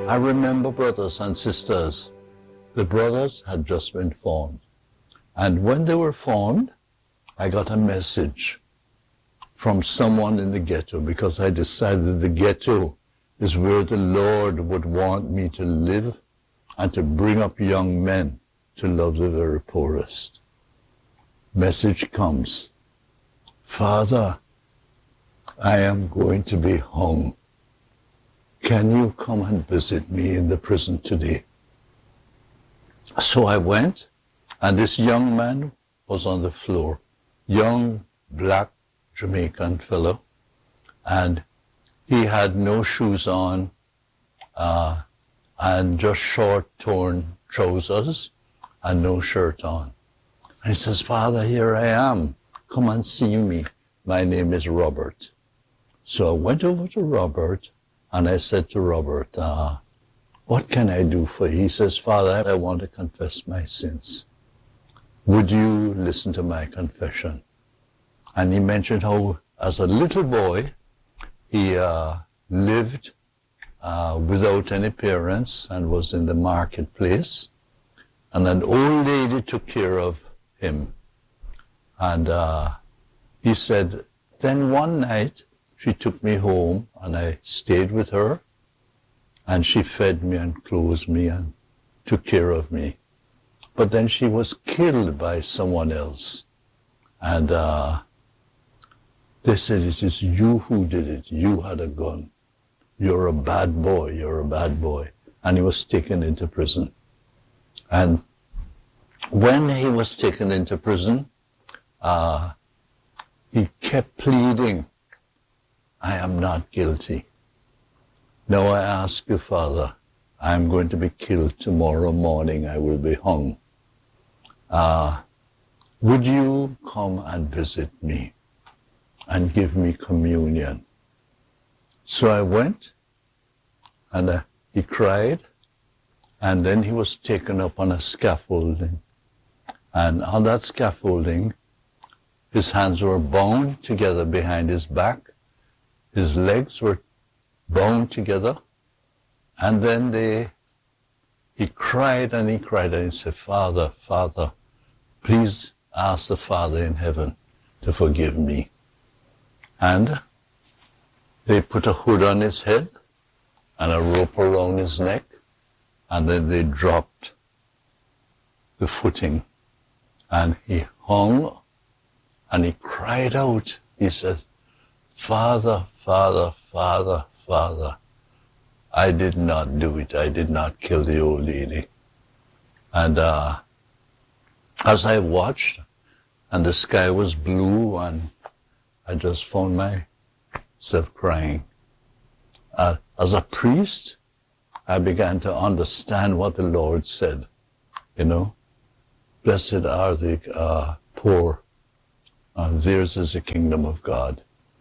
I remember, brothers and sisters, the brothers had just been formed. And when they were formed, I got a message from someone in the ghetto, because I decided the ghetto is where the Lord would want me to live and to bring up young men to love the very poorest. Message comes, Father, I am going to be hung. Can you come and visit me in the prison today? So I went, and this young man was on the floor, young black Jamaican fellow, and he had no shoes on and just short torn trousers and no shirt on. And he says, Father, here I am. Come and see me. My name is Robert. So I went over to Robert and I said to Robert, what can I do for you? He says, Father, I want to confess my sins. Would you listen to my confession? And he mentioned how, as a little boy, he lived without any parents and was in the marketplace. And an old lady took care of him. And he said, then one night, she took me home and I stayed with her. And she fed me and clothed me and took care of me. But then she was killed by someone else. And they said, it is you who did it. You had a gun. You're a bad boy. You're a bad boy. And he was taken into prison. And when he was taken into prison, he kept pleading, I am not guilty. Now I ask you, Father, I'm going to be killed tomorrow morning. I will be hung. Would you come and visit me and give me communion? So I went, and he cried, and then he was taken up on a scaffolding. And on that scaffolding, his hands were bound together behind his back, his legs were bound together, and then he cried and he cried and he said, Father, Father, please ask the Father in heaven to forgive me. And they put a hood on his head and a rope around his neck, and then they dropped the footing, and he hung and he cried out. He said, Father, Father, Father, Father, I did not do it. I did not kill the old lady. And as I watched, and the sky was blue, and I just found myself crying. As a priest, I began to understand what the Lord said. You know, blessed are the poor. Theirs is the kingdom of God.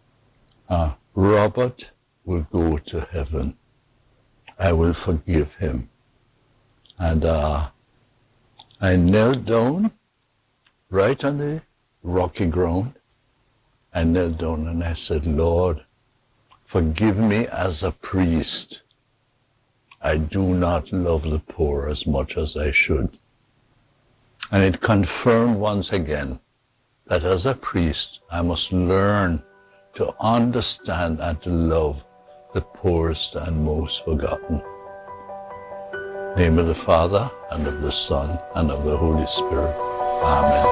Robert will go to heaven. I will forgive him. And I knelt down right on the rocky ground. I knelt down and I said, Lord, forgive me as a priest. I do not love the poor as much as I should. And it confirmed once again that as a priest, I must learn to understand and to love the poorest and most forgotten. In the name of the Father, and of the Son, and of the Holy Spirit. Amen.